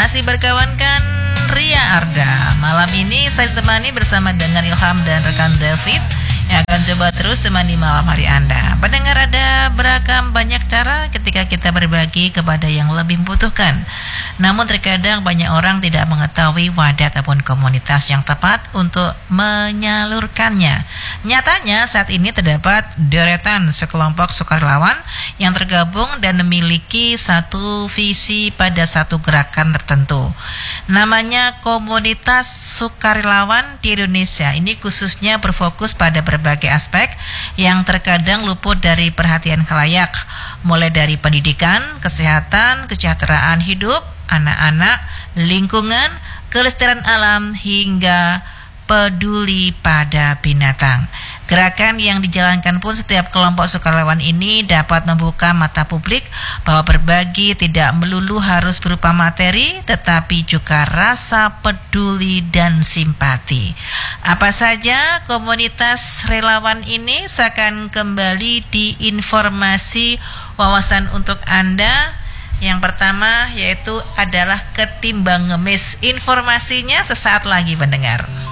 Masih berkawankan Ria Arda. Malam ini saya temani bersama dengan Ilham dan rekan David yang akan coba terus temani malam hari Anda. Pendengar, ada beragam banyak cara ketika kita berbagi kepada yang lebih membutuhkan. Namun terkadang banyak orang tidak mengetahui wadah ataupun komunitas yang tepat untuk menyalurkannya. Nyatanya saat ini terdapat deretan sekelompok sukarelawan yang tergabung dan memiliki satu visi pada satu gerakan tertentu. Namanya Komunitas Sukarelawan di Indonesia. Ini khususnya berfokus pada berbagai aspek yang terkadang luput dari perhatian khalayak, mulai dari pendidikan, kesehatan, kesejahteraan hidup anak-anak, lingkungan, kelestarian alam, hingga peduli pada binatang. Gerakan yang dijalankan pun setiap kelompok sukarelawan ini dapat membuka mata publik bahwa berbagi tidak melulu harus berupa materi, tetapi juga rasa peduli dan simpati. Apa saja komunitas relawan ini? Saya akan kembali di informasi wawasan untuk Anda. Yang pertama yaitu adalah ketimbang ngemis. Informasinya sesaat lagi, pendengar.